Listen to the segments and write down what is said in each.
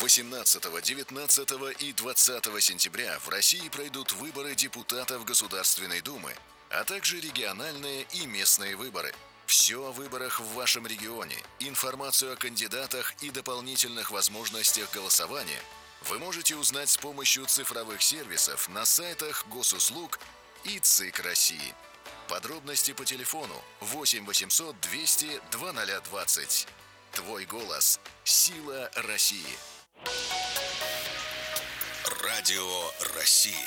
18, 19 и 20 сентября в России пройдут выборы депутатов Государственной Думы, а также региональные и местные выборы. Все о выборах в вашем регионе, информацию о кандидатах и дополнительных возможностях голосования вы можете узнать с помощью цифровых сервисов на сайтах Госуслуг и ЦИК России. Подробности по телефону 8 800 200 2020. Твой голос – сила России. Радио России.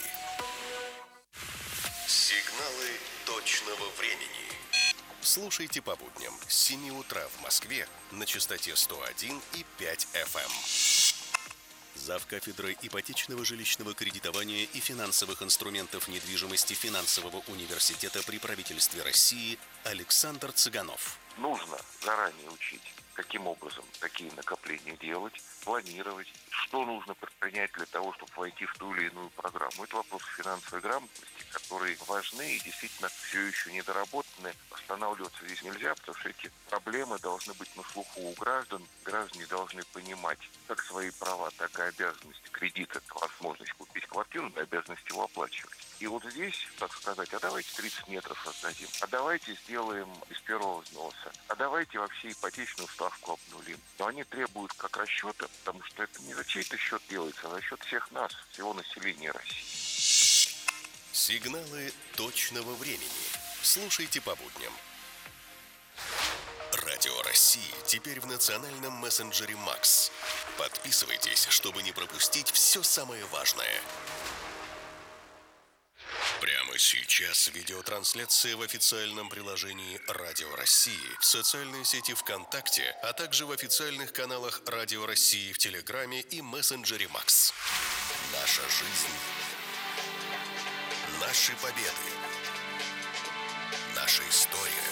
Сигналы точного времени. Слушайте по будням с 7 утра в Москве на частоте 101,5 FM. Завкафедрой ипотечного жилищного кредитования и финансовых инструментов недвижимости Финансового университета при правительстве России Александр Цыганов. Нужно заранее учить, каким образом такие накопления делать, планировать, что нужно предпринять для того, чтобы войти в ту или иную программу. Это вопрос финансовой грамотности, которые важны и действительно все еще недоработаны. Останавливаться здесь нельзя, потому что эти проблемы должны быть на слуху у граждан. Граждане должны понимать как свои права, так и обязанности кредита, возможность купить квартиру, и обязанность его оплачивать. И вот здесь, так сказать, а давайте 30 метров отдадим, а давайте сделаем из первого взноса, а давайте вообще ипотечную ставку обнулим. Но они требуют как расчета, потому что это не за чей-то счет делается, а за счет всех нас, всего населения России. Сигналы точного времени. Слушайте по будням. Радио России теперь в национальном мессенджере Макс. Подписывайтесь, чтобы не пропустить все самое важное. Прямо сейчас видеотрансляция в официальном приложении Радио России, в социальной сети ВКонтакте, а также в официальных каналах Радио России в Телеграме и мессенджере Макс. Наша жизнь. Наши победы. Наша история.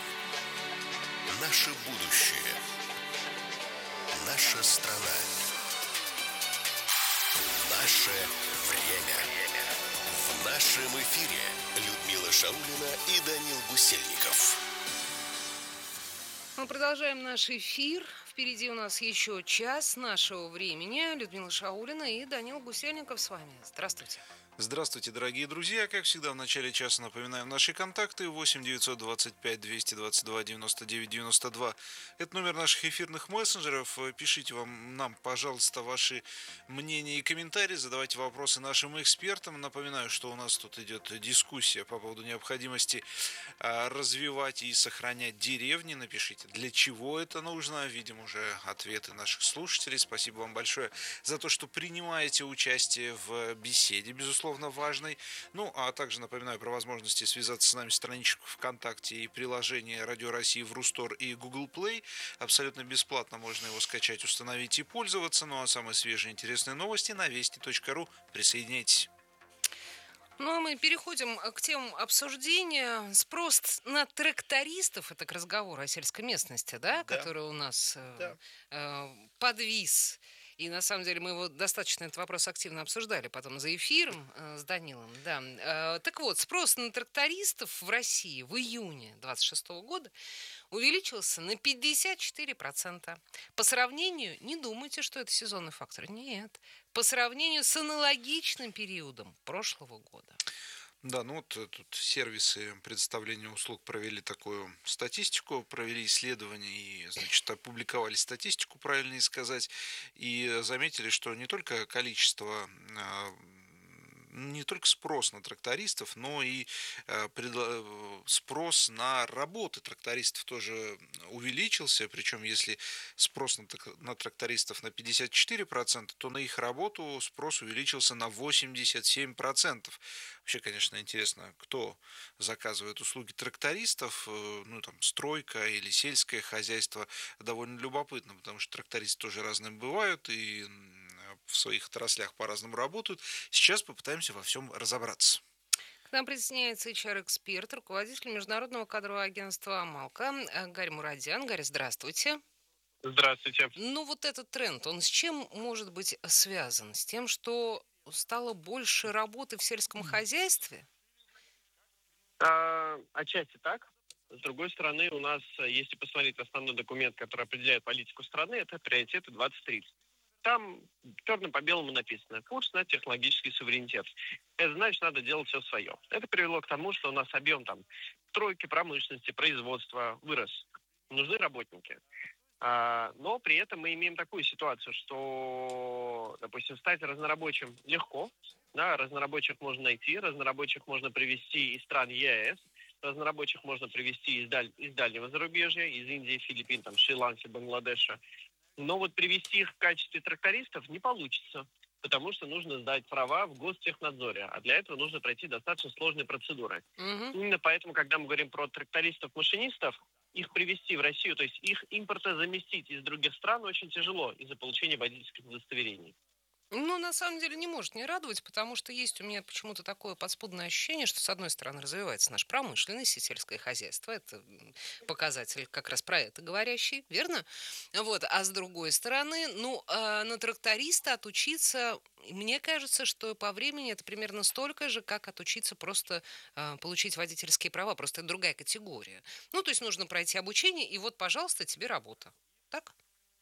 Наше будущее. Наша страна. Наше время. В нашем эфире Людмила Шаулина и Данил Гусельников. Мы продолжаем наш эфир. Впереди у нас еще час нашего времени. Людмила Шаулина и Данил Гусельников с вами. Здравствуйте. Здравствуйте, дорогие друзья. Как всегда, в начале часа напоминаем наши контакты. 8 925 222 99 92. Это номер наших эфирных мессенджеров. Пишите нам, пожалуйста, ваши мнения и комментарии. Задавайте вопросы нашим экспертам. Напоминаю, что у нас тут идет дискуссия по поводу необходимости развивать и сохранять деревни. Напишите, для чего это нужно. Видим уже ответы наших слушателей. Спасибо вам большое за то, что принимаете участие в беседе, безусловно, важной. Ну, а также напоминаю про возможности связаться с нами, страничку ВКонтакте и приложение Радио России в Рустор и Google Play. Абсолютно бесплатно можно его скачать, установить и пользоваться. Ну, а самые свежие интересные новости на вести.ру. Присоединяйтесь. Ну, а мы переходим к темам обсуждения. Спрос на трактористов, это к разговору о сельской местности, да. Который у нас подвис. И на самом деле мы его достаточно этот вопрос активно обсуждали потом за эфиром с Данилом. Да. Так вот, спрос на трактористов в России в июне 2026 года увеличился на 54%. По сравнению, не думайте, что это сезонный фактор. Нет. По сравнению с аналогичным периодом прошлого года. Да, ну вот тут сервисы предоставления услуг провели такую статистику, провели исследование и, значит, опубликовали статистику, правильнее сказать, и заметили, что не только количество, не только спрос на трактористов, но и спрос на работы трактористов тоже увеличился. Причем, если спрос на трактористов на 54%, то на их работу спрос увеличился на 87%. Вообще, конечно, интересно, кто заказывает услуги трактористов, ну, там, стройка или сельское хозяйство, довольно любопытно, потому что трактористы тоже разные бывают и в своих отраслях по-разному работают. Сейчас попытаемся во всем разобраться. К нам присоединяется HR-эксперт, руководитель международного кадрового агентства «Амалка» Гарри Мурадян. Гарри, здравствуйте. Здравствуйте. Ну, вот этот тренд, он с чем может быть связан? С тем, что стало больше работы в сельском хозяйстве? Отчасти так. С другой стороны, у нас, если посмотреть основной документ, который определяет политику страны, это приоритеты 2030. там черным по белому написано: курс на технологический суверенитет. Это значит, надо делать все свое. Это привело к тому, что у нас объем там стройки, промышленности, производства вырос. Нужны работники. Но при этом мы имеем такую ситуацию, что, допустим, стать разнорабочим легко. Да, разнорабочих можно найти, разнорабочих можно привезти из стран ЕС, разнорабочих можно привезти из дальнего зарубежья, из Индии, Филиппин, там, Шри-Ланки, Бангладеша. Но вот привезти их в качестве трактористов не получится, потому что нужно сдать права в Гостехнадзоре, а для этого нужно пройти достаточно сложные процедуры. Именно поэтому, когда мы говорим про трактористов-машинистов, их привезти в Россию, то есть их импортозаместить из других стран очень тяжело из-за получения водительских удостоверений. Ну, на самом деле, не может не радовать, потому что есть у меня почему-то такое подспудное ощущение, что, с одной стороны, развивается наша промышленность и сельское хозяйство. Это показатель как раз про это говорящий, верно? Вот. А с другой стороны, на тракториста отучиться, мне кажется, что по времени это примерно столько же, как отучиться просто получить водительские права. Просто это другая категория. Ну, то есть нужно пройти обучение, и вот, пожалуйста, тебе работа. Так?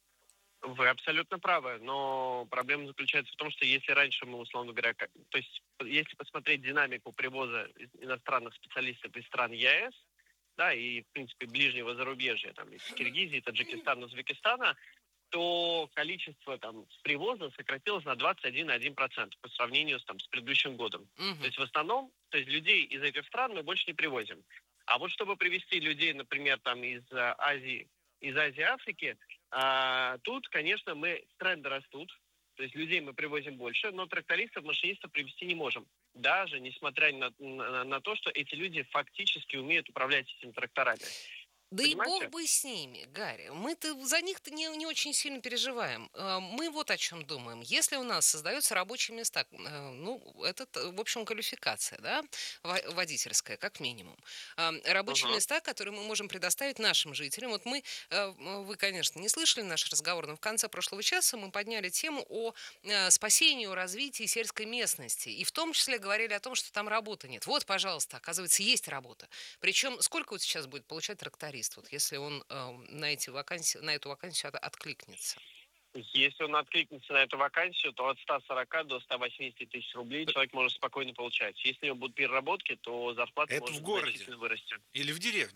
Вы абсолютно правы, но проблема заключается в том, что если раньше мы, условно говоря, то есть если посмотреть динамику привоза иностранных специалистов из стран ЕС, да, и, в принципе, ближнего зарубежья, там, из Киргизии, Таджикистана, Узбекистана, то количество там привоза сократилось на 21,1% по сравнению с предыдущим годом. То есть в основном, людей из этих стран мы больше не привозим. А вот чтобы привезти людей, например, там из Азии, Африки, тут, конечно, тренды растут. То есть людей мы привозим больше, но трактористов, машинистов привезти не можем. Даже несмотря на то, что эти люди фактически умеют управлять этими тракторами. Да и Понимаете? бог бы с ними, Гарри. Мы-то за них-то не очень сильно переживаем. Мы вот о чем думаем. Если у нас создаются рабочие места, это, в общем, квалификация, да, водительская, как минимум. Рабочие Мгм. места, которые мы можем предоставить нашим жителям. Вот вы, конечно, не слышали наш разговор, но в конце прошлого часа мы подняли тему о спасении, о развитии сельской местности. И в том числе говорили о том, что там работы нет. Вот, пожалуйста, оказывается, есть работа. Причем сколько вот сейчас будет получать тракторист, вот, если он на эту вакансию откликнется? Если он откликнется на эту вакансию, то от 140 до 180 тысяч рублей человек может спокойно получать. Если у него будут переработки, то зарплата Это может в городе значительно вырасти. или в деревне?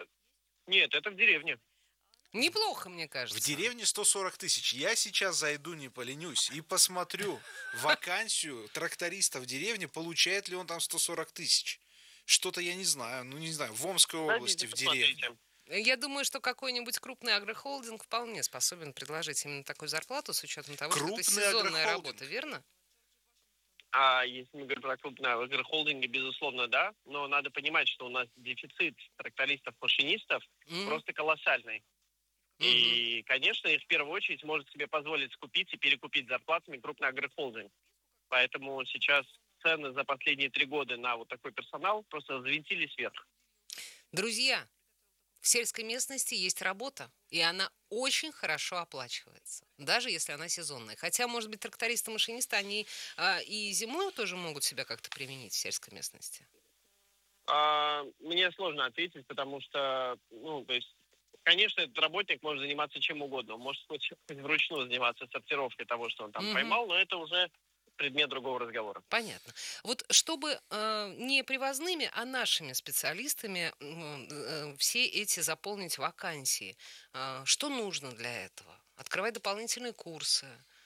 Нет, это в деревне. Неплохо, мне В кажется. деревне 140 тысяч. Я сейчас зайду, не поленюсь, и посмотрю вакансию тракториста в деревне, получает ли он там 140 тысяч. Что-то я не знаю, в Омской области, Зайдите, в деревне. посмотрите. Я думаю, что какой-нибудь крупный агрохолдинг вполне способен предложить именно такую зарплату с учетом того, что это Крупный сезонная агрохолдинг? работа, верно? А если мы говорим про крупные агрохолдинги, безусловно, да. Но надо понимать, что у нас дефицит трактористов-машинистов просто колоссальный. И, конечно, их в первую очередь может себе позволить скупить и перекупить зарплатами крупный агрохолдинг. Поэтому сейчас цены за последние 3 года на вот такой персонал просто взвинтились вверх. Друзья, в сельской местности есть работа, и она очень хорошо оплачивается, даже если она сезонная. Хотя, может быть, трактористы-машинисты, они и зимой тоже могут себя как-то применить в сельской местности. Мне сложно ответить, потому что, конечно, этот работник может заниматься чем угодно. Он может хоть вручную заниматься сортировкой того, что он там поймал, но это уже предмет другого разговора. Понятно. Вот чтобы не привозными, а нашими специалистами все эти заполнить вакансии, что нужно для этого? Открывать дополнительные курсы?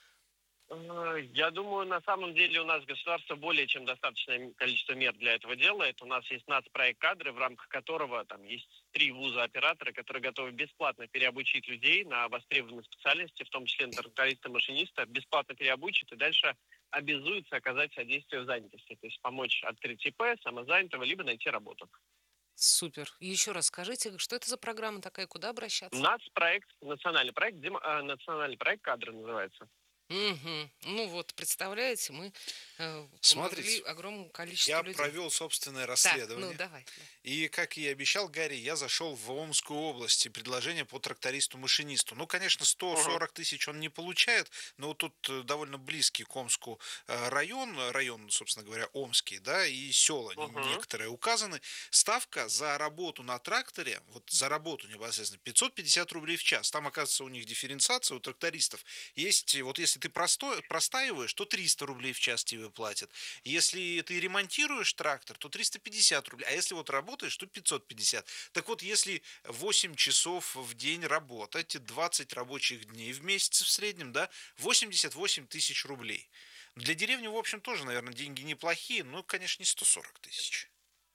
Я думаю, на самом деле у нас государство более чем достаточное количество мер для этого делает. У нас есть нацпроект «Кадры», в рамках которого там есть 3 вуза-оператора, которые готовы бесплатно переобучить людей на востребованные специальности, в том числе на тракториста-машиниста, бесплатно переобучат и дальше обязуются оказать содействие в занятости, то есть помочь открыть ИП, самозанятого, либо найти работу. Супер. Еще раз скажите, что это за программа такая, куда обращаться? Нацпроект, национальный проект «Кадры» называется. Ну вот, представляете, мы помогли Смотрите, огромному количеству я людей. провел собственное Так, расследование. давай. И, как и обещал Гарри, я зашел в Омскую область и предложение по трактористу-машинисту. Ну, конечно, 140 тысяч он не получает, но вот тут довольно близкий к Омску район, собственно говоря, Омский, да, и села некоторые указаны. Ставка за работу на тракторе, вот за работу непосредственно, 550 рублей в час. Там, оказывается, у них дифференциация у трактористов. Есть, вот если ты простаиваешь, то 300 рублей в час тебе платят. Если ты ремонтируешь трактор, то 350 рублей. А если вот работаешь, то 550. Так вот, если 8 часов в день работать, 20 рабочих дней в месяц в среднем, да, 88 тысяч рублей. Для деревни, в общем, тоже, наверное, деньги неплохие, но, конечно, не 140 тысяч.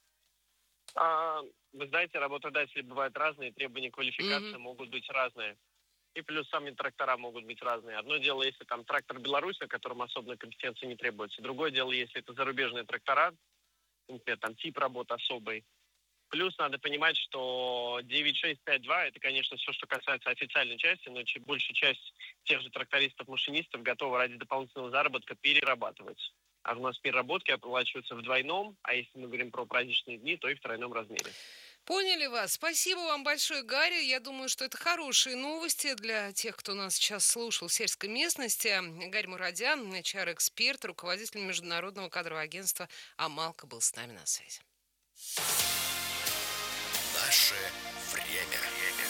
Вы знаете, работодатели бывают разные, требования квалификации могут быть разные. И плюс сами трактора могут быть разные. Одно дело, если там трактор Беларусь, о котором особой компетенции не требуется. Другое дело, если это зарубежные трактора, например, там тип работы особый. Плюс надо понимать, что 9652 это, конечно, все, что касается официальной части, но большая часть тех же трактористов-машинистов готова ради дополнительного заработка перерабатывать. А у нас переработки оплачиваются в двойном, а если мы говорим про праздничные дни, то и в тройном размере. Поняли вас. Спасибо вам большое, Гарри. Я думаю, что это хорошие новости для тех, кто нас сейчас слушал в сельской местности. Гарри Мурадян, HR-эксперт, руководитель международного кадрового агентства «Амалка» был с нами на связи. Наше время.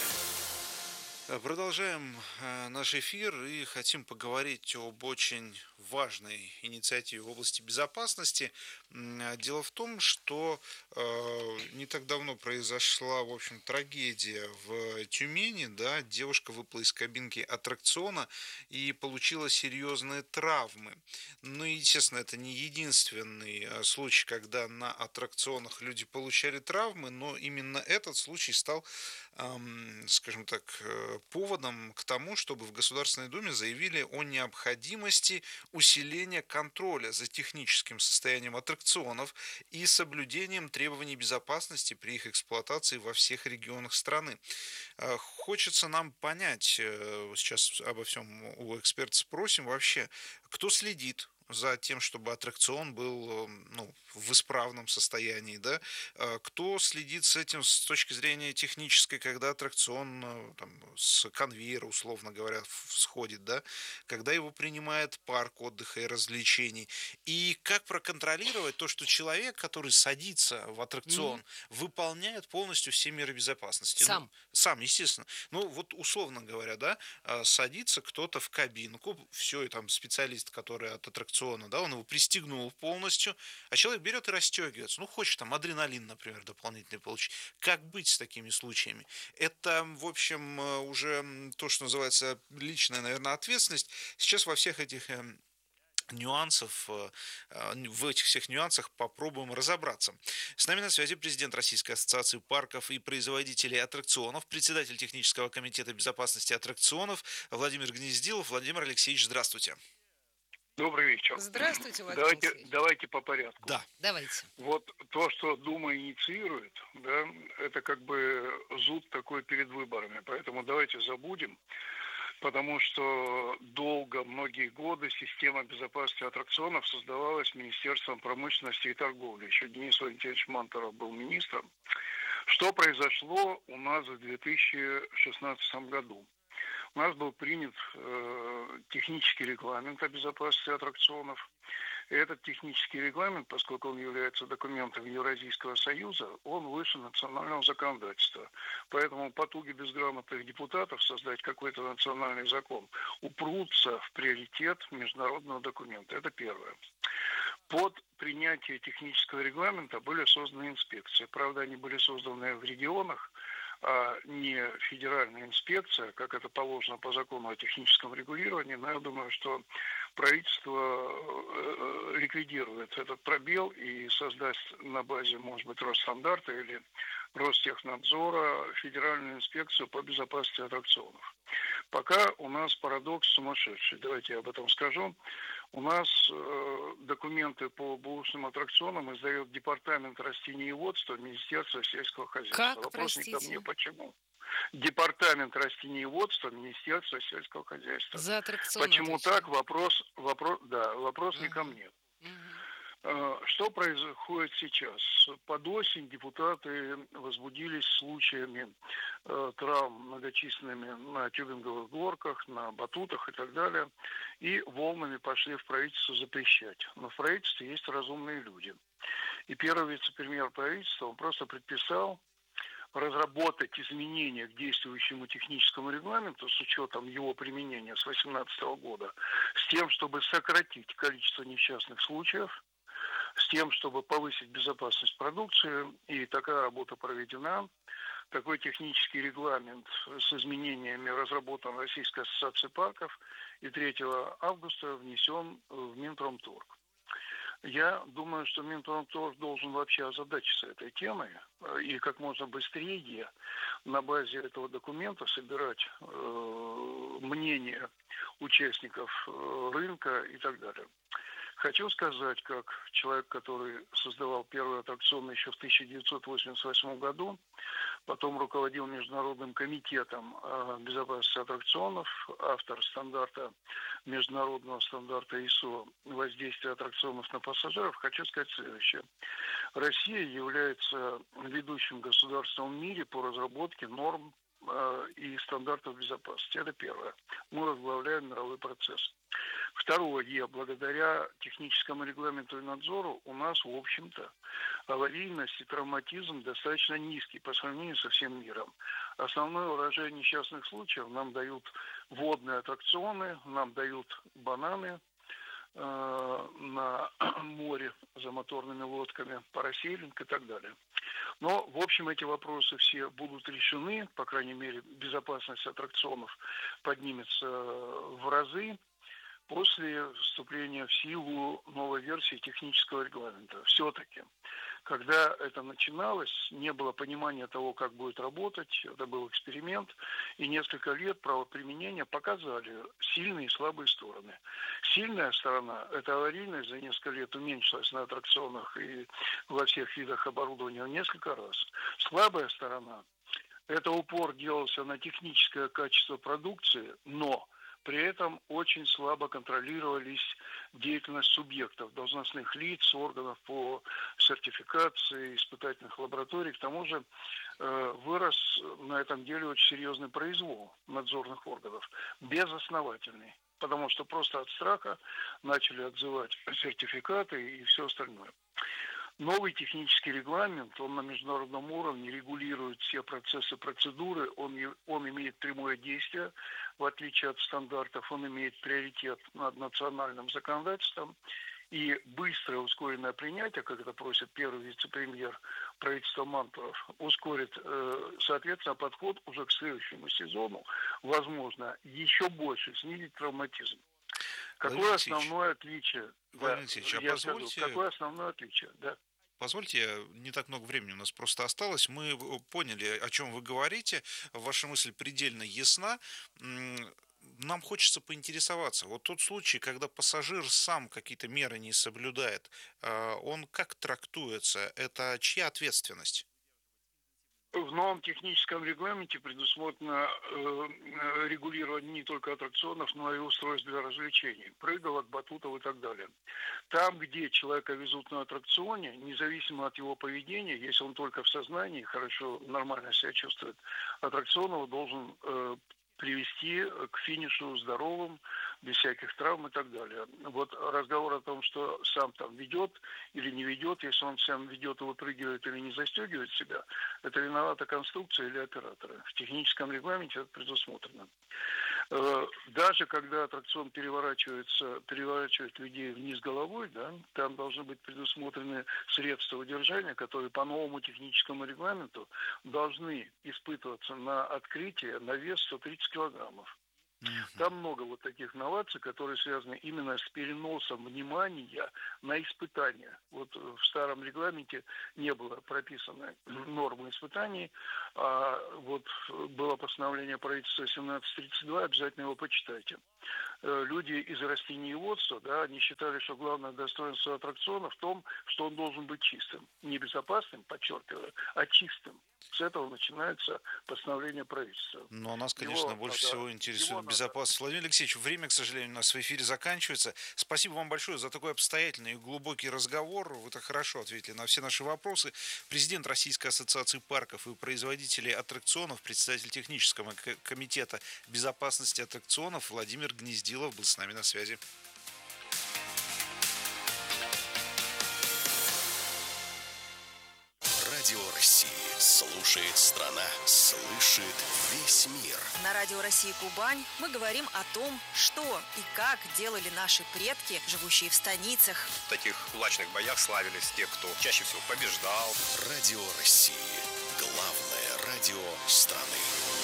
Продолжаем наш эфир и хотим поговорить об очень важной инициативе в области безопасности. Дело в том, что не так давно произошла, в общем, трагедия в Тюмени. Да, девушка выпала из кабинки аттракциона и получила серьезные травмы. Ну, естественно, это не единственный случай, когда на аттракционах люди получали травмы, но именно этот случай стал, скажем так, поводом к тому, чтобы в Государственной Думе заявили о необходимости усиления контроля за техническим состоянием аттракционов и соблюдением требований безопасности при их эксплуатации во всех регионах страны. Хочется нам понять, сейчас обо всем у эксперта спросим, вообще, кто следит за тем, чтобы аттракцион был в исправном состоянии, да? Кто следит с этим с точки зрения технической, когда аттракцион с конвейера, условно говоря, сходит, да? Когда его принимает парк отдыха и развлечений. И как проконтролировать то, что человек, который садится в аттракцион, выполняет полностью все меры безопасности. Сам, естественно. Вот условно говоря, да, садится кто-то в кабинку, все, и там специалист, который от аттракциона, да, он его пристегнул полностью, а человек берет и расстегивается. Хочет там адреналин, например, дополнительный получить. Как быть с такими случаями? Это, в общем, уже то, что называется личная, наверное, ответственность. Сейчас во всех этих в этих всех нюансах попробуем разобраться. С нами на связи президент Российской ассоциации парков и производителей аттракционов, председатель технического комитета безопасности аттракционов Владимир Гнездилов. Владимир Алексеевич, здравствуйте. Добрый вечер. Здравствуйте, Владимир Алексеевич. Давайте по порядку. Да. Давайте. Вот то, что Дума инициирует, да, это как бы зуд такой перед выборами. Поэтому давайте забудем, потому что долго, многие годы система безопасности аттракционов создавалась Министерством промышленности и торговли. Еще Денис Валентинович Мантуров был министром. Что произошло у нас в 2016 году? У нас был принят технический регламент о безопасности аттракционов. И этот технический регламент, поскольку он является документом Евразийского союза, он выше национального законодательства. Поэтому потуги безграмотных депутатов создать какой-то национальный закон упрутся в приоритет международного документа. Это первое. Под принятие технического регламента были созданы инспекции. Правда, они были созданы в регионах, а не федеральная инспекция, как это положено по закону о техническом регулировании. Но я думаю, что правительство ликвидирует этот пробел и создаст на базе, может быть, Росстандарта или Ростехнадзора федеральную инспекцию по безопасности аттракционов. Пока у нас парадокс сумасшедший. Давайте я об этом скажу. У нас документы по бэушным аттракционам издает Департамент растениеводства Министерства сельского хозяйства. Как, Вопрос простите? не ко мне, почему? Департамент растениеводства Министерства сельского хозяйства. За аттракцион Почему отвечаю. так? Вопрос не ко мне. Что происходит сейчас? Под осень депутаты возбудились случаями травм многочисленными на тюбинговых горках, на батутах и так далее. И волнами пошли в правительство запрещать. Но в правительстве есть разумные люди. И первый вице-премьер правительства, он просто предписал разработать изменения к действующему техническому регламенту с учетом его применения с 2018 года, с тем, чтобы сократить количество несчастных случаев, с тем, чтобы повысить безопасность продукции. И такая работа проведена. Такой технический регламент с изменениями разработан Российской ассоциацией парков и 3 августа внесен в Минпромторг. Я думаю, что Минпромторг должен вообще озадачиться этой темой и как можно быстрее на базе этого документа собирать мнение участников рынка и так далее. Хочу сказать, как человек, который создавал первый аттракцион еще в 1988 году, потом руководил Международным комитетом безопасности аттракционов, автор международного стандарта ИСО «Воздействие аттракционов на пассажиров», хочу сказать следующее. Россия является ведущим государством в мире по разработке норм и стандартов безопасности. Это первое. Мы возглавляем мировой процесс. Второе. Благодаря техническому регламенту и надзору у нас, в общем-то, аварийность и травматизм достаточно низкий по сравнению со всем миром. Основное урожай несчастных случаев нам дают водные аттракционы, нам дают бананы на море за моторными лодками, парасейлинг и так далее. Но, в общем, эти вопросы все будут решены, по крайней мере, безопасность аттракционов поднимется в разы после вступления в силу новой версии технического регламента. Все-таки, когда это начиналось, не было понимания того, как будет работать, это был эксперимент, и несколько лет правоприменения показали сильные и слабые стороны. Сильная сторона – это аварийность за несколько лет уменьшилась на аттракционах и во всех видах оборудования в несколько раз. Слабая сторона – это упор делался на техническое качество продукции, но при этом очень слабо контролировались деятельность субъектов, должностных лиц, органов по сертификации, испытательных лабораторий. К тому же вырос на этом деле очень серьезный произвол надзорных органов, безосновательный, потому что просто от страха начали отзывать сертификаты и все остальное. Новый технический регламент, он на международном уровне регулирует все процессы, процедуры, он имеет прямое действие, в отличие от стандартов, он имеет приоритет над национальным законодательством, и быстрое ускоренное принятие, как это просит первый вице-премьер правительства Мантуров, ускорит, соответственно, подход уже к следующему сезону, возможно, еще больше снизить травматизм. Какое основное отличие? Владимир Алексеевич, позвольте... Какое основное отличие? Да. Позвольте, не так много времени у нас просто осталось. Мы поняли, о чем вы говорите. Ваша мысль предельно ясна. Нам хочется поинтересоваться. Вот тот случай, когда пассажир сам какие-то меры не соблюдает, он как трактуется? Это чья ответственность? В новом техническом регламенте предусмотрено регулирование не только аттракционов, но и устройств для развлечений, прыгалок, батутов и так далее. Там, где человека везут на аттракционе, независимо от его поведения, если он только в сознании, хорошо, нормально себя чувствует, аттракцион его должен привести к финишу здоровым, без всяких травм и так далее. Вот разговор о том, что сам там ведет или не ведет, если он сам ведет и выпрыгивает или не застегивает себя, это виновата конструкция или операторы. В техническом регламенте это предусмотрено. Даже когда аттракцион переворачивает людей вниз головой, да, там должны быть предусмотрены средства удержания, которые по новому техническому регламенту должны испытываться на открытие на вес 130 килограммов. Там много вот таких новаций, которые связаны именно с переносом внимания на испытания. Вот в старом регламенте не было прописано нормы испытаний, а вот было постановление правительства 1732, обязательно его почитайте. Люди из растениеводства, да, они считали, что главное достоинство аттракциона в том, что он должен быть чистым. Не безопасным, подчеркиваю, а чистым. С этого начинается постановление правительства. Но нас, конечно, больше всего интересует безопасность. Владимир Алексеевич, время, к сожалению, у нас в эфире заканчивается. Спасибо вам большое за такой обстоятельный и глубокий разговор. Вы так хорошо ответили на все наши вопросы. Президент Российской ассоциации парков и производителей аттракционов, председатель технического комитета безопасности аттракционов Владимир Гнездилов был с нами на связи. Радио России. Слушает страна, слышит весь мир. На Радио России Кубань мы говорим о том, что и как делали наши предки, живущие в станицах. В таких кулачных боях славились те, кто чаще всего побеждал. Радио России. Главное радио страны.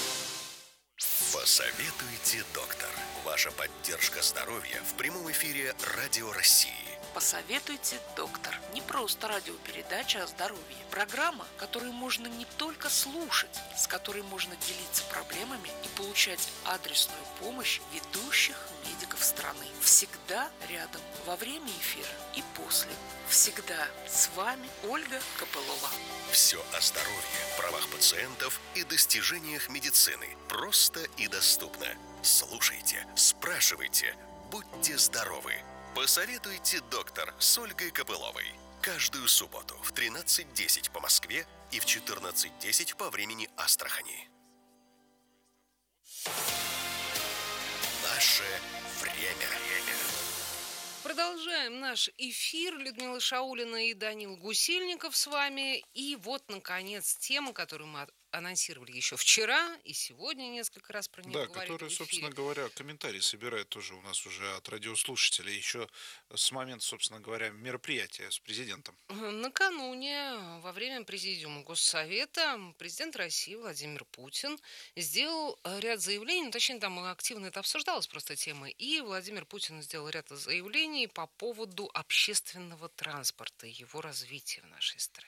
Посоветуйте, доктор. Ваша поддержка здоровья в прямом эфире Радио России. Посоветуйте, доктор. Не просто радиопередача о здоровье. Программа, которую можно не только слушать, с которой можно делиться проблемами и получать адресную помощь ведущих медиков страны. Всегда рядом, во время эфира и после. Всегда с вами Ольга Копылова. Все о здоровье, правах пациентов и достижениях медицины. Просто и доступно. Слушайте, спрашивайте, будьте здоровы. Посоветуйте, доктор, с Ольгой Копыловой. Каждую субботу в 13:10 по Москве и в 14:10 по времени Астрахани. Наше время. Продолжаем наш эфир. Людмила Шаулина и Данил Гусельников с вами. И вот, наконец, тема, которую мы анонсировали еще вчера, и сегодня несколько раз про нее говорили. Да, которая, собственно говоря, комментарии собирает тоже у нас уже от радиослушателей, еще с момента, собственно говоря, мероприятия с президентом. Накануне, во время президиума Госсовета, президент России Владимир Путин сделал ряд заявлений, точнее, там активно это обсуждалась просто тема, и Владимир Путин сделал ряд заявлений по поводу общественного транспорта и его развития в нашей стране.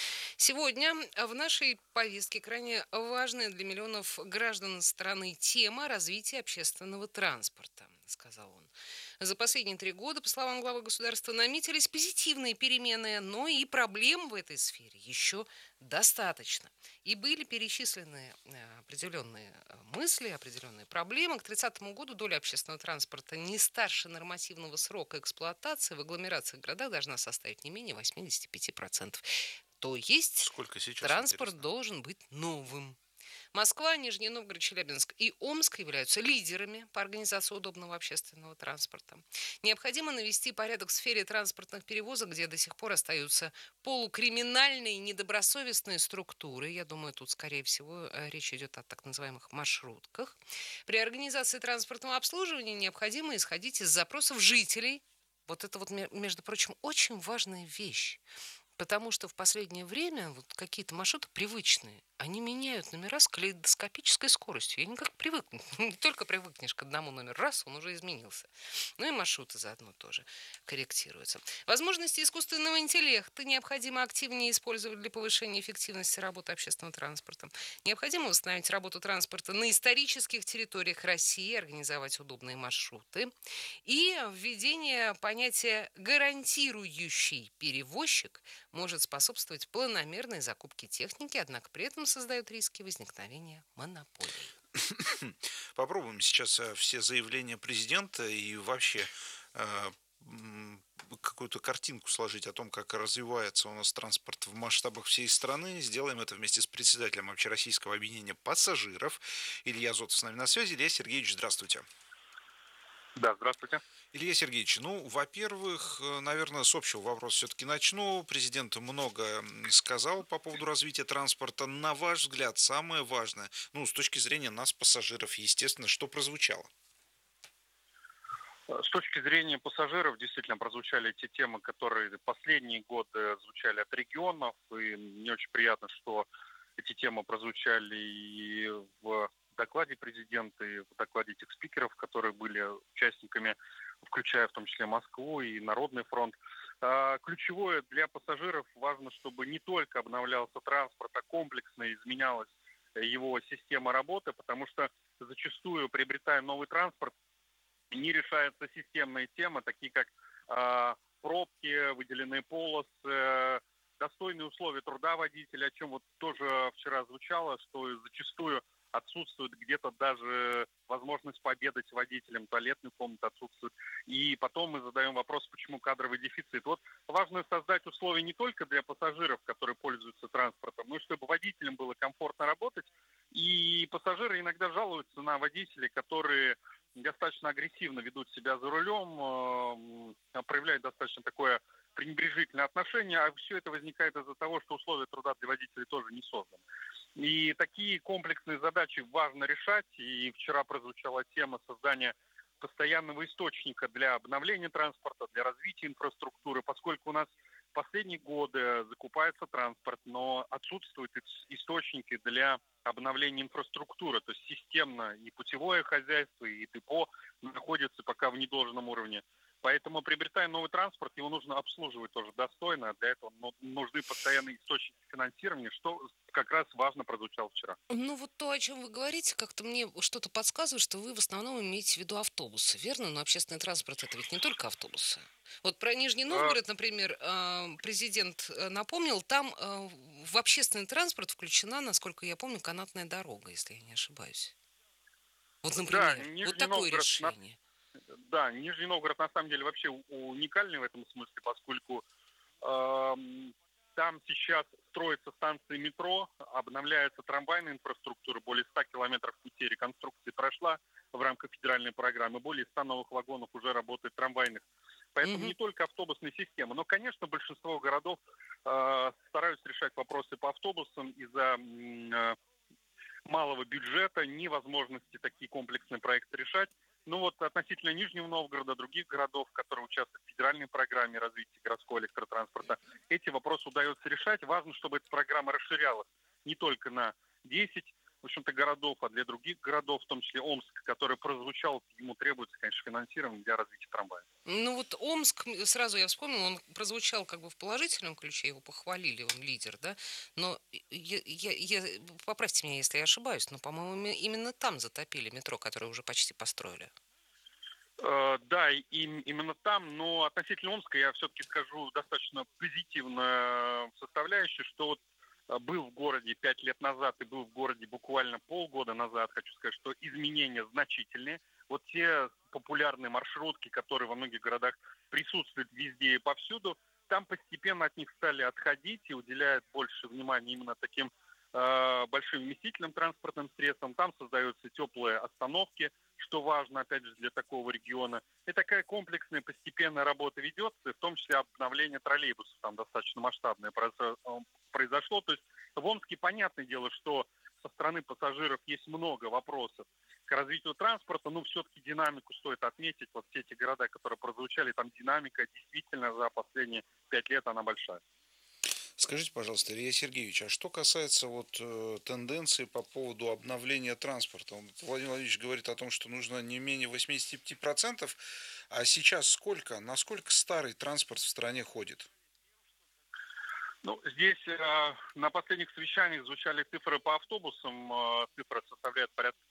Сегодня в нашей повестке крайне важная для миллионов граждан страны тема развития общественного транспорта, сказал он. За последние 3 года, по словам главы государства, наметились позитивные перемены, но и проблем в этой сфере еще достаточно. И были перечислены определенные мысли, определенные проблемы. К 2030 году доля общественного транспорта не старше нормативного срока эксплуатации в агломерациях городах должна составить не менее 85%. То есть сколько сейчас, транспорт интересно, должен быть новым. Москва, Нижний Новгород, Челябинск и Омск являются лидерами по организации удобного общественного транспорта. Необходимо навести порядок в сфере транспортных перевозок, где до сих пор остаются полукриминальные, недобросовестные структуры. Я думаю, тут, скорее всего, речь идет о так называемых маршрутках. При организации транспортного обслуживания необходимо исходить из запросов жителей. Вот это вот, между прочим, очень важная вещь. Потому что в последнее время вот какие-то маршруты привычные, они меняют номера с калейдоскопической скоростью. Я никак привыкну. Не только привыкнешь к одному номеру, раз, он уже изменился. Ну и маршруты заодно тоже корректируются. Возможности искусственного интеллекта необходимо активнее использовать для повышения эффективности работы общественного транспорта. Необходимо восстановить работу транспорта на исторических территориях России, организовать удобные маршруты. И введение понятия «гарантирующий перевозчик» может способствовать планомерной закупке техники, однако при этом создает риски возникновения монополий. Попробуем сейчас все заявления президента и вообще какую-то картинку сложить о том, как развивается у нас транспорт в масштабах всей страны. Сделаем это вместе с председателем Общероссийского объединения пассажиров. Илья Зотов с нами на связи. Илья Сергеевич, здравствуйте. Да, здравствуйте. Илья Сергеевич, во-первых, наверное, с общего вопроса все-таки начну. Президент много сказал по поводу развития транспорта. На ваш взгляд, самое важное, с точки зрения нас, пассажиров, естественно, что прозвучало? С точки зрения пассажиров, действительно, прозвучали те темы, которые последние годы звучали от регионов. И мне очень приятно, что эти темы прозвучали и в докладе президента, и в докладе этих спикеров, которые были участниками, включая в том числе Москву и Народный фронт. Ключевое для пассажиров важно, чтобы не только обновлялся транспорт, а комплексно изменялась его система работы, потому что зачастую, приобретая новый транспорт, не решаются системные темы, такие как пробки, выделенные полосы, достойные условия труда водителя, о чем вот тоже вчера звучало, что зачастую отсутствует где-то даже возможность пообедать водителем, туалетная комната отсутствует. И потом мы задаем вопрос, почему кадровый дефицит. Вот важно создать условия не только для пассажиров, которые пользуются транспортом, но и чтобы водителям было комфортно работать. И пассажиры иногда жалуются на водителей, которые достаточно агрессивно ведут себя за рулем, проявляют достаточно такое пренебрежительное отношение, а все это возникает из-за того, что условия труда для водителей тоже не созданы. И такие комплексные задачи важно решать. И вчера прозвучала тема создания постоянного источника для обновления транспорта, для развития инфраструктуры, поскольку у нас в последние годы закупается транспорт, но отсутствуют источники для обновления инфраструктуры. То есть системно и путевое хозяйство, и депо находятся пока в недолжном уровне. Поэтому, приобретая новый транспорт, его нужно обслуживать тоже достойно. А для этого нужны постоянные источники финансирования, что как раз важно прозвучало вчера. Ну вот то, о чем вы говорите, как-то мне что-то подсказывает, что вы в основном имеете в виду автобусы, верно? Но общественный транспорт это ведь не только автобусы. Вот про Нижний Новгород, например, президент напомнил, там в общественный транспорт включена, насколько я помню, канатная дорога, если я не ошибаюсь. Вот, например, Да, вот такое решение. Да, Нижний Новгород на самом деле вообще уникальный в этом смысле, поскольку там сейчас строятся станции метро, обновляется трамвайная инфраструктура, более 100 километров пути реконструкции прошла в рамках федеральной программы, более 100 новых вагонов уже работает трамвайных. Поэтому не только автобусная система, но, конечно, большинство городов стараются решать вопросы по автобусам из-за малого бюджета, невозможности такие комплексные проекты решать. Ну вот относительно Нижнего Новгорода, других городов, которые участвуют в федеральной программе развития городского электротранспорта, эти вопросы удается решать. Важно, чтобы эта программа расширялась не только на 10, в общем-то, городов, а для других городов, в том числе Омск, который прозвучал, ему требуется, конечно, финансирование для развития трамвая. Ну вот Омск, сразу я вспомнила, он прозвучал как бы в положительном ключе, его похвалили, он лидер, да, но поправьте меня, если я ошибаюсь, но, по-моему, именно там затопили метро, которое уже почти построили. Да, именно там, но относительно Омска я все-таки скажу достаточно позитивно составляющую, что вот был в городе 5 лет назад и был в городе буквально полгода назад, хочу сказать, что изменения значительные. Вот те популярные маршрутки, которые во многих городах присутствуют везде и повсюду, там постепенно от них стали отходить и уделяют больше внимания именно таким большим вместительным транспортным средствам. Там создаются теплые остановки, что важно, опять же, для такого региона. И такая комплексная постепенная работа ведется, в том числе обновление троллейбусов. Там достаточно масштабное произошло. То есть в Омске, понятное дело, что со стороны пассажиров есть много вопросов к развитию транспорта, но все-таки динамику стоит отметить. Вот все эти города, которые прозвучали, там динамика действительно за последние 5 лет, она большая. Скажите, пожалуйста, Илья Сергеевич, а что касается тенденции по поводу обновления транспорта? Владимир Владимирович говорит о том, что нужно не менее 85%, а сейчас сколько? Насколько старый транспорт в стране ходит? Ну, здесь на последних совещаниях звучали цифры по автобусам. Цифра составляет порядка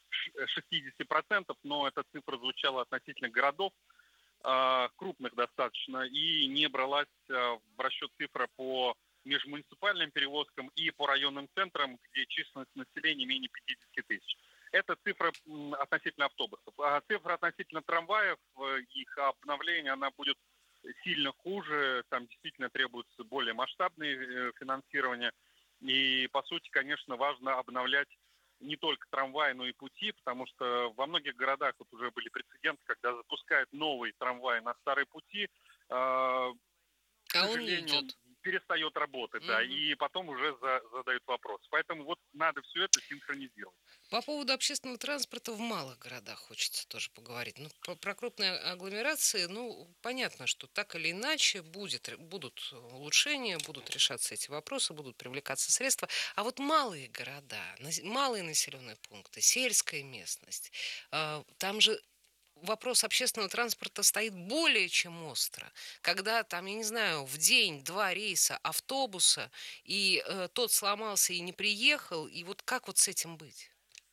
60%, но эта цифра звучала относительно городов, крупных достаточно, и не бралась в расчет цифра по межмуниципальным перевозкам и по районным центрам, где численность населения менее 50 тысяч. Это цифра относительно автобусов. А цифра относительно трамваев, их обновление, она будет сильно хуже. Там действительно требуется более масштабное финансирование. И, по сути, конечно, важно обновлять не только трамваи, но и пути, потому что во многих городах вот уже были прецеденты, когда запускают новый трамвай на старые пути, к сожалению, он перестает работать, да, и потом уже задают вопрос. Поэтому вот надо все это синхронизировать. По поводу общественного транспорта в малых городах хочется тоже поговорить. Ну, про крупные агломерации, ну, понятно, что так или иначе будут улучшения, будут решаться эти вопросы, будут привлекаться средства. А вот малые города, малые населенные пункты, сельская местность, там же вопрос общественного транспорта стоит более чем остро. Когда там, я не знаю, в день 2 рейса автобуса, и тот сломался и не приехал, и вот как вот с этим быть?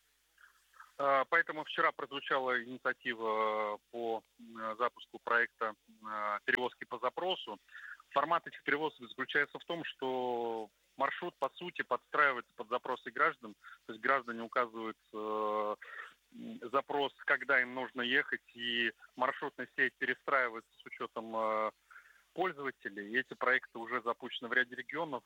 Поэтому вчера прозвучала инициатива по запуску проекта перевозки по запросу. Формат этих перевозок заключается в том, что маршрут, по сути, подстраивается под запросы граждан. То есть граждане указывают запрос, когда им нужно ехать, и маршрутная сеть перестраивается с учетом пользователей. И эти проекты уже запущены в ряде регионов,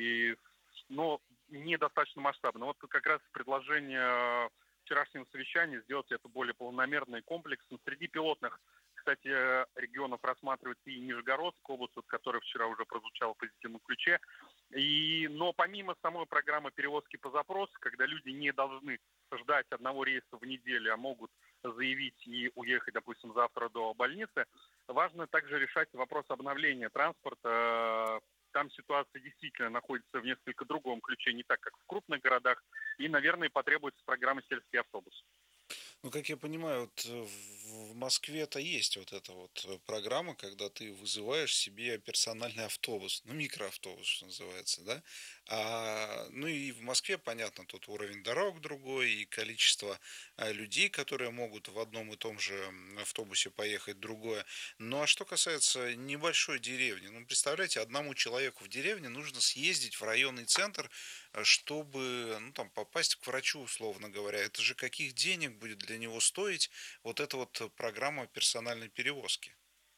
но недостаточно масштабно. Вот как раз предложение вчерашнего совещания сделать это более полномерно и комплексно. Среди пилотных, кстати, регионов рассматривается и Нижегородская область, которая вчера уже прозвучала в позитивном ключе. Но помимо самой программы перевозки по запросу, когда люди не должны ждать одного рейса в неделю, а могут заявить и уехать, допустим, завтра до больницы, важно также решать вопрос обновления транспорта. Там ситуация действительно находится в несколько другом ключе, не так, как в крупных городах, и, наверное, потребуется программа «Сельский автобус». Ну, как я понимаю, вот в Москве-то есть вот эта вот программа, когда ты вызываешь себе персональный автобус, ну, микроавтобус, что называется, да? Ну и в Москве, понятно, тут уровень дорог другой, и количество людей, которые могут в одном и том же автобусе поехать, другое. Ну, а что касается небольшой деревни, ну, представляете, одному человеку в деревне нужно съездить в районный центр, чтобы, ну, там, попасть к врачу, условно говоря. Это же каких денег будет для него стоить вот эта вот программа персональной перевозки?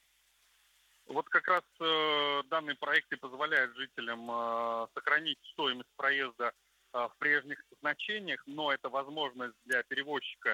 Вот как раз данный проект и позволяет жителям сохранить стоимость проезда в прежних значениях, но это возможность для перевозчика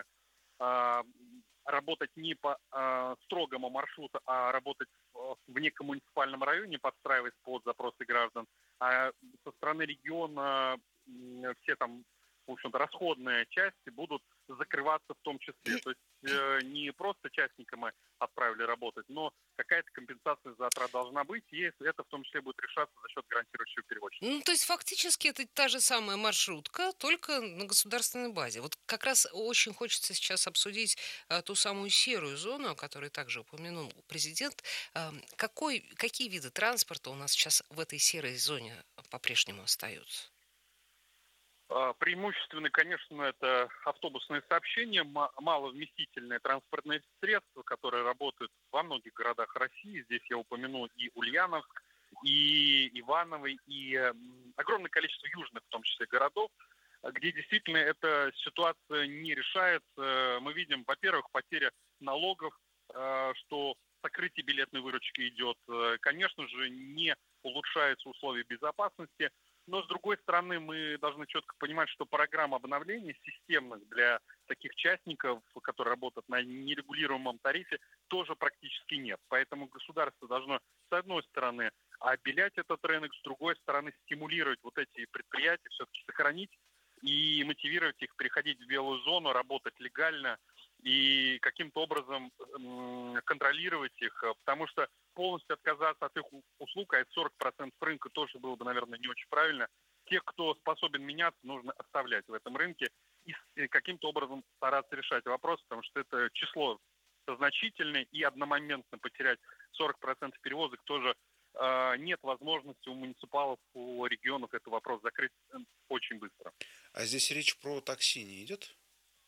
работать не по строгому маршруту, а работать в некоммуниципальном районе, подстраиваясь под запросы граждан. А со стороны региона все там, в общем-то, расходные части будут закрываться в том числе. То есть не просто частника мы отправили работать, но какая-то компенсация затрат должна быть, и это в том числе будет решаться за счет гарантирующего перевозчика. Ну, то есть фактически это та же самая маршрутка, только на государственной базе. Вот как раз очень хочется сейчас обсудить ту самую серую зону, о которой также упомянул президент. Какие виды транспорта у нас сейчас в этой серой зоне по-прежнему остаются? Преимущественно, конечно, это автобусные сообщения, маловместительные транспортные средства, которые работают во многих городах России. Здесь я упомяну и Ульяновск, и Иваново, и огромное количество южных, в том числе, городов, где действительно эта ситуация не решается. Мы видим, во-первых, потеря налогов, что сокрытие билетной выручки идет. Конечно же, не улучшаются условия безопасности. Но, с другой стороны, мы должны четко понимать, что программ обновления системных для таких частников, которые работают на нерегулируемом тарифе, тоже практически нет. Поэтому государство должно, с одной стороны, обелять этот рынок, с другой стороны, стимулировать вот эти предприятия, все-таки сохранить и мотивировать их переходить в белую зону, работать легально и каким-то образом контролировать их, потому что полностью отказаться от их услуг, а это 40% рынка, тоже было бы, наверное, не очень правильно. Тех, кто способен меняться, нужно оставлять в этом рынке и каким-то образом стараться решать вопрос, потому что это число значительное, и одномоментно потерять 40% перевозок тоже нет возможности у муниципалов, у регионов этот вопрос закрыть очень быстро. А здесь речь про такси не идет?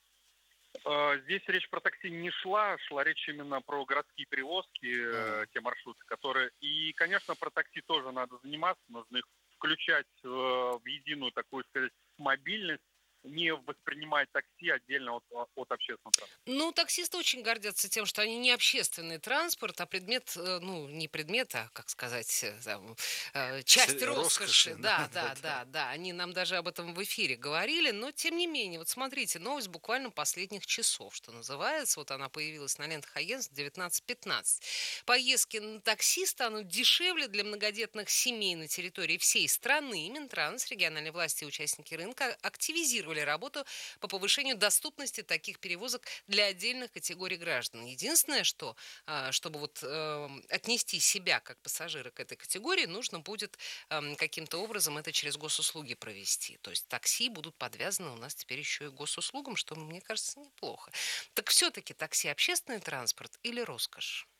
Здесь речь про такси не шла речь именно про городские перевозки, те маршруты, которые... И, конечно, про такси тоже надо заниматься, нужно их включать в единую такую, сказать, мобильность, не воспринимать такси отдельно от общественного транспорта. Ну, таксисты очень гордятся тем, что они не общественный транспорт, а предмет, ну, не предмет, а, как сказать, часть роскоши. Да. Они нам даже об этом в эфире говорили, но, тем не менее, вот смотрите, новость буквально последних часов, что называется, вот она появилась на лентах агентств 19:15. Поездки на такси станут дешевле для многодетных семей на территории всей страны. Минтранс, региональные власти и участники рынка активизировали работу по повышению доступности таких перевозок для отдельных категорий граждан. Единственное, что, чтобы вот отнести себя как пассажира к этой категории, нужно будет каким-то образом это через госуслуги провести. То есть такси будут подвязаны у нас теперь еще и госуслугам, что, мне кажется, неплохо. Так все-таки такси общественный транспорт или роскошь?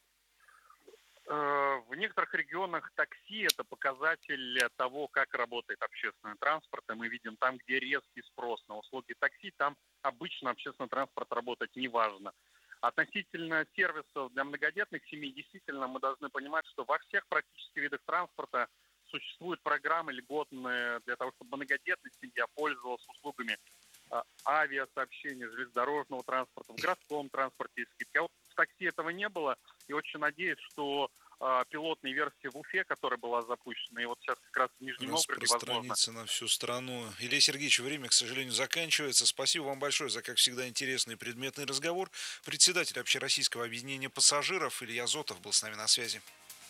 В некоторых регионах такси – это показатель того, как работает общественный транспорт. И мы видим там, где резкий спрос на услуги такси, там обычно общественный транспорт работать неважно. Относительно сервисов для многодетных семей, действительно, мы должны понимать, что во всех практически видах транспорта существуют программы льготные для того, чтобы многодетная семья пользовалась услугами авиасообщения, железнодорожного транспорта, в городском транспорте есть скидки. А вот в такси этого не было, и очень надеюсь, что пилотной версии в Уфе, которая была запущена. И вот сейчас как раз в Нижнем Новгороде возможно. Распространиться на всю страну. Илья Сергеевич, время, к сожалению, заканчивается. Спасибо вам большое за, как всегда, интересный и предметный разговор. Председатель Общероссийского объединения пассажиров Илья Зотов был с нами на связи.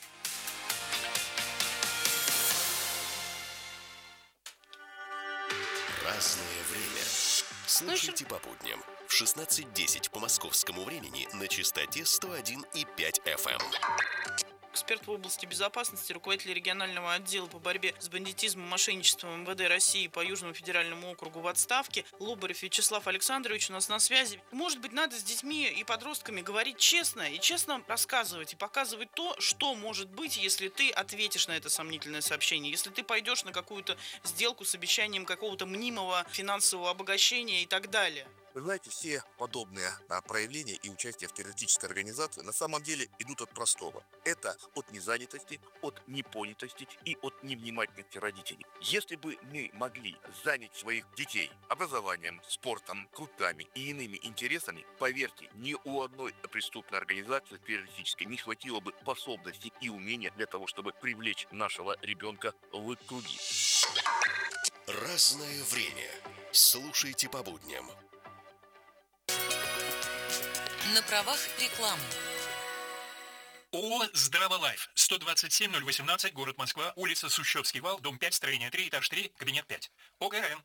Разное время. Слушайте по будням в 16:10 по московскому времени на частоте 101,5 FM. Эксперт в области безопасности, руководитель регионального отдела по борьбе с бандитизмом и мошенничеством МВД России по Южному федеральному округу в отставке Лобарев Вячеслав Александрович у нас на связи. Может быть, надо с детьми и подростками говорить честно и честно рассказывать и показывать то, что может быть, если ты ответишь на это сомнительное сообщение, если ты пойдешь на какую-то сделку с обещанием какого-то мнимого финансового обогащения и так далее. Вы знаете, все подобные проявления и участие в террористической организации на самом деле идут от простого. Это от незанятости, от непонятости и от невнимательности родителей. Если бы мы могли занять своих детей образованием, спортом, клубами и иными интересами, поверьте, ни у одной преступной организации террористической не хватило бы способностей и умения для того, чтобы привлечь нашего ребенка в круги. Разное время. Слушайте по будням. На правах рекламы. ООО «Здраволайф», 127-018, город Москва, улица Сущевский вал, дом 5, строение 3, этаж 3, кабинет 5. ОГРН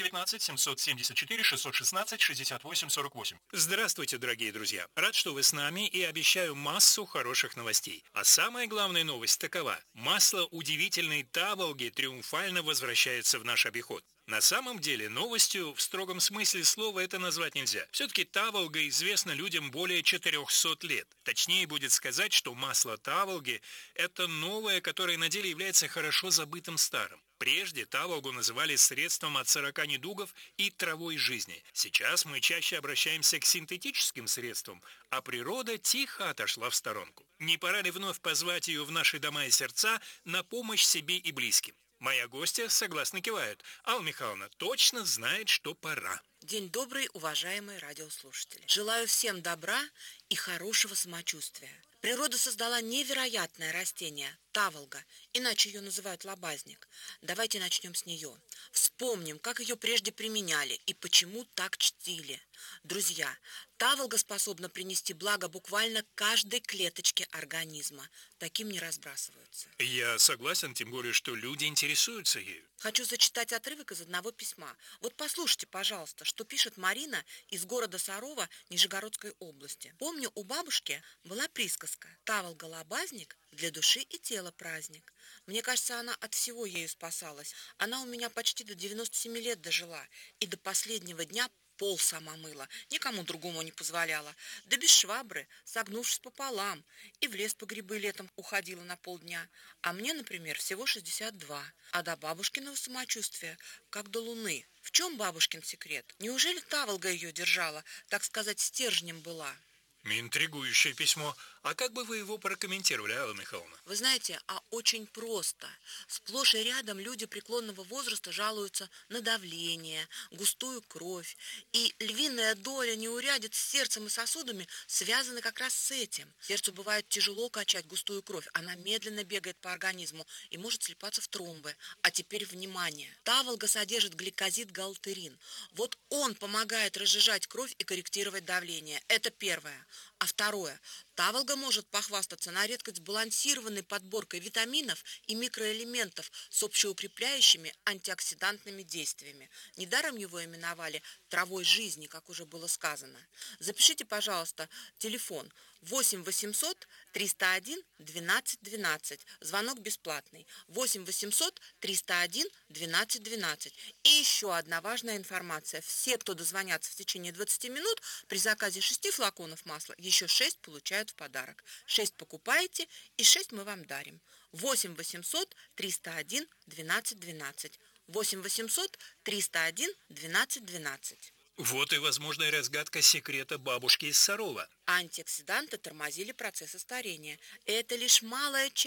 119-774-616-68-48. Здравствуйте, дорогие друзья. Рад, что вы с нами, и обещаю массу хороших новостей. А самая главная новость такова. Масло удивительной Таволги триумфально возвращается в наш обиход. На самом деле, новостью в строгом смысле слова это назвать нельзя. Все-таки Таволга известна людям более 400 лет. Точнее будет сказать, что масло Таволги – это новое, которое на деле является хорошо забытым старым. Прежде Таволгу называли средством от 40 недугов и травой жизни. Сейчас мы чаще обращаемся к синтетическим средствам, а природа тихо отошла в сторонку. Не пора ли вновь позвать ее в наши дома и сердца на помощь себе и близким? Моя гостья согласно кивает. Алла Михайловна точно знает, что пора. День добрый, уважаемые радиослушатели. Желаю всем добра и хорошего самочувствия. Природа создала невероятное растение – таволга, иначе ее называют лобазник. Давайте начнем с нее. Вспомним, как ее прежде применяли и почему так чтили. Друзья, таволга способна принести благо буквально каждой клеточке организма. Таким не разбрасываются. Я согласен, тем более, что люди интересуются ею. Хочу зачитать отрывок из одного письма. Вот послушайте, пожалуйста, что пишет Марина из города Сарова Нижегородской области. Помню, у бабушки была присказка «Таволга-лобазник для души и тела праздник». Мне кажется, она от всего ею спасалась. Она у меня почти до 97 лет дожила и до последнего дня пол сама мыла, никому другому не позволяла. Да без швабры, согнувшись пополам, и в лес по грибы летом уходила на полдня. А мне, например, всего 62. А до бабушкиного самочувствия, как до луны. В чем бабушкин секрет? Неужели таволга ее держала, так сказать, стержнем была? Интригующее письмо. А как бы вы его прокомментировали, Алла Михайловна? Вы знаете, очень просто. Сплошь и рядом люди преклонного возраста жалуются на давление, густую кровь. И львиная доля неурядиц с сердцем и сосудами связаны как раз с этим. Сердцу бывает тяжело качать густую кровь. Она медленно бегает по организму и может слипаться в тромбы. А теперь внимание. Таволга содержит гликозид-галтерин. Вот он помогает разжижать кровь и корректировать давление. Это первое. А второе. Таволга может похвастаться на редкость сбалансированной подборкой витаминов и микроэлементов с общеукрепляющими антиоксидантными действиями. Недаром его именовали травой жизни, как уже было сказано. Запишите, пожалуйста, телефон 8 800 301 12 12. Звонок бесплатный. 8 800 301 12 12. И еще одна важная информация. Все, кто дозвонятся в течение 20 минут, при заказе 6 флаконов масла, еще 6 получают в подарок. 6 покупаете и 6 мы вам дарим. 8 800 301 12 12. 8 800 301 12 12. Вот и возможная разгадка секрета бабушки из Сарова. Антиоксиданты тормозили процессы старения. Это лишь малая часть